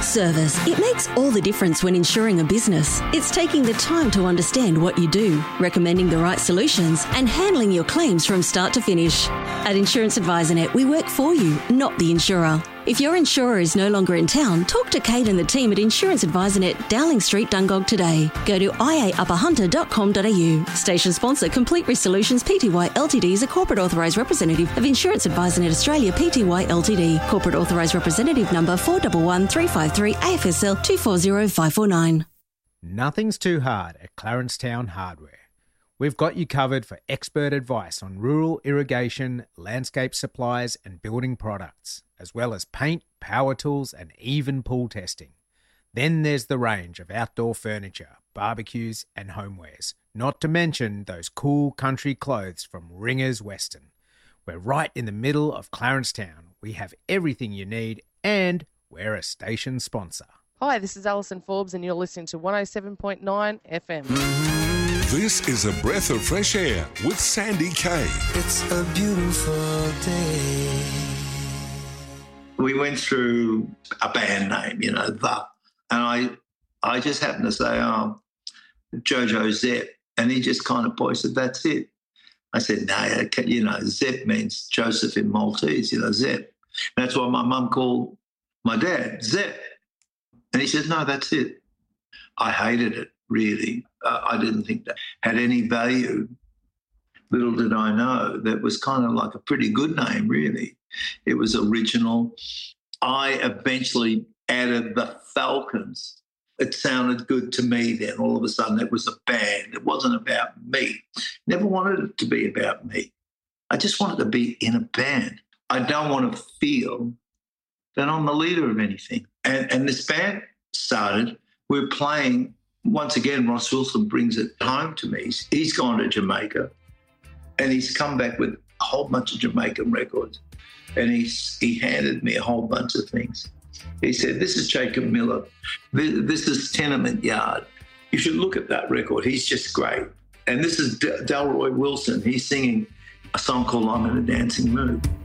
Service. It makes all the difference when insuring a business. It's taking the time to understand what you do, recommending the right solutions, and handling your claims from start to finish. At Insurance Advisor Net, we work for you, not the insurer. If your insurer is no longer in town, talk to Kate and the team at Insurance Advisor Net, Dowling Street, Dungog today. Go to iaupperhunter.com.au. Station sponsor Complete Risk Solutions Pty Ltd is a corporate authorised representative of Insurance Advisor Net Australia Pty Ltd. Corporate authorised representative number 411353 AFSL 240549. Nothing's too hard at Clarencetown Hardware. We've got you covered for expert advice on rural irrigation, landscape supplies and building products, as well as paint, power tools and even pool testing. Then there's the range of outdoor furniture, barbecues and homewares, not to mention those cool country clothes from Ringers Western. We're right in the middle of Clarencetown. We have everything you need and we're a station sponsor. Hi, this is Alison Forbes and you're listening to 107.9 FM. This is a breath of fresh air with Sandy Kay. It's a beautiful day. We went through a band name, and I just happened to say, Jojo Zepp, and he just kind of pointed, that's it. I said, no, Zepp means Joseph in Maltese, Zepp. That's why my mum called my dad Zepp. And he said, no, that's it. I hated it, really. I didn't think that had any value. Little did I know that was kind of like a pretty good name, really. It was original. I eventually added the Falcons. It sounded good to me then. All of a sudden, it was a band. It wasn't about me. Never wanted it to be about me. I just wanted to be in a band. I don't want to feel that I'm the leader of anything. And this band started. We're playing. Once again, Ross Wilson brings it home to me. He's gone to Jamaica and he's come back with a whole bunch of Jamaican records. And he handed me a whole bunch of things. He said, this is Jacob Miller. This is Tenement Yard. You should look at that record. He's just great. And this is Delroy Wilson. He's singing a song called I'm in a Dancing Mood.